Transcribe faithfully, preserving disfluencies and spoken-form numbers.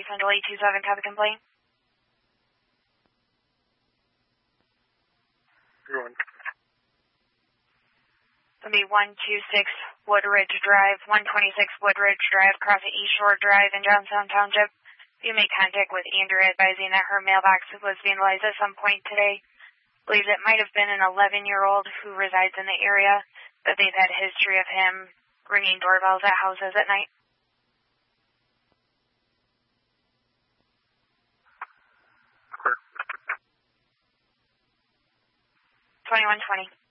Central eight two seven, copy complaint. Go on. It'll be one two six Woodridge Drive, one twenty-six Woodridge Drive, across the East Shore Drive in Johnstown Township. You made contact with Andrea advising that her mailbox was vandalized at some point today. Believes it might have been an eleven-year-old who resides in the area, but they've had a history of him ringing doorbells at houses at night. twenty-one twenty.